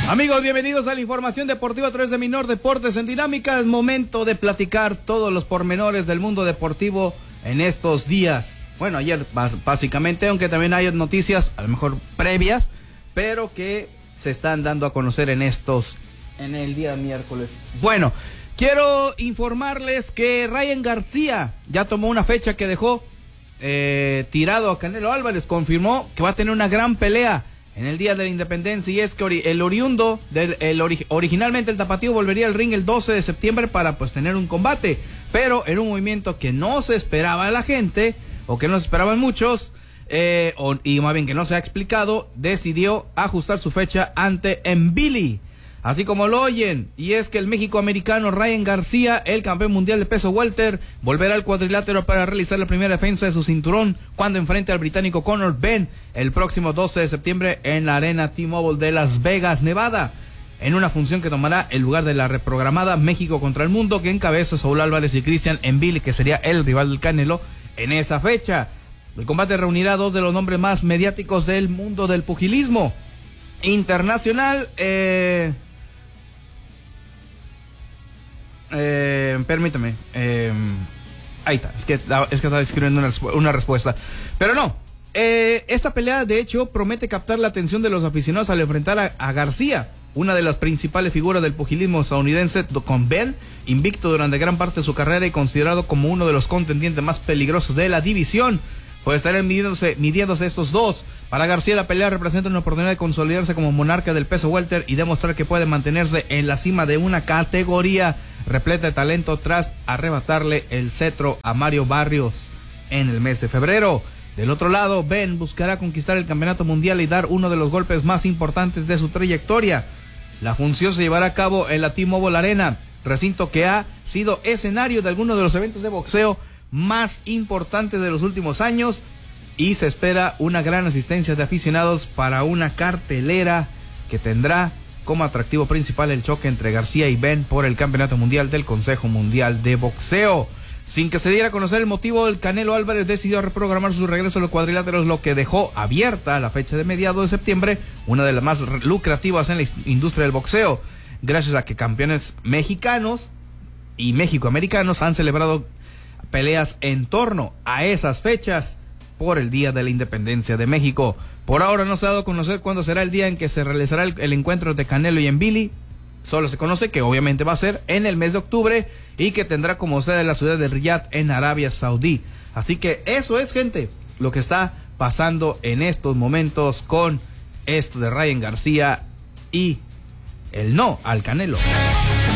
Amigos, bienvenidos a la información deportiva a través de Minor Deportes en Dinámica. Es momento de platicar todos los pormenores del mundo deportivo en estos días. Bueno, ayer básicamente, aunque también hay noticias a lo mejor previas, pero que se están dando a conocer en el día miércoles. Bueno, quiero informarles que Ryan García ya tomó una fecha que dejó tirado a Canelo Álvarez. Confirmó que va a tener una gran pelea en el Día de la Independencia, y es que el oriundo, originalmente el tapatío volvería al ring el 12 de septiembre para pues tener un combate, pero en un movimiento que no se esperaba a la gente, o que no se esperaban muchos, y más bien que no se ha explicado, decidió ajustar su fecha ante Mbili, así como lo oyen, y es que el México-americano Ryan García, el campeón mundial de peso welter, volverá al cuadrilátero para realizar la primera defensa de su cinturón cuando enfrente al británico Conor Benn el próximo 12 de septiembre en la arena T-Mobile de Las Vegas, Nevada, en una función que tomará el lugar de la reprogramada México contra el Mundo, que encabeza Saúl Álvarez y Christian Mbili, que sería el rival del Canelo en esa fecha. El combate reunirá a dos de los nombres más mediáticos del mundo del pugilismo internacional. Permítame, ahí está, es que estaba escribiendo una respuesta, pero no, esta pelea de hecho promete captar la atención de los aficionados al enfrentar a García, una de las principales figuras del pugilismo estadounidense, con Benn invicto durante gran parte de su carrera y considerado como uno de los contendientes más peligrosos de la división. Pues estarán midiéndose estos dos. Para García la pelea representa una oportunidad de consolidarse como monarca del peso welter y demostrar que puede mantenerse en la cima de una categoría repleta de talento tras arrebatarle el cetro a Mario Barrios en el mes de febrero. Del otro lado, Benn buscará conquistar el campeonato mundial y dar uno de los golpes más importantes de su trayectoria. La función se llevará a cabo en la T-Mobile Arena, recinto que ha sido escenario de algunos de los eventos de boxeo más importantes de los últimos años, y se espera una gran asistencia de aficionados para una cartelera que tendrá como atractivo principal el choque entre García y Benn por el campeonato mundial del Consejo Mundial de Boxeo. Sin que se diera a conocer el motivo, el Canelo Álvarez decidió reprogramar su regreso a los cuadriláteros, lo que dejó abierta la fecha de mediados de septiembre, una de las más lucrativas en la industria del boxeo, gracias a que campeones mexicanos y mexicoamericanos han celebrado peleas en torno a esas fechas por el Día de la Independencia de México. Por ahora no se ha dado a conocer cuándo será el día en que se realizará el encuentro de Canelo y Mbili. Solo se conoce que obviamente va a ser en el mes de octubre y que tendrá como sede la ciudad de Riyadh en Arabia Saudí. Así que eso es, gente, lo que está pasando en estos momentos con esto de Ryan García y el no al Canelo.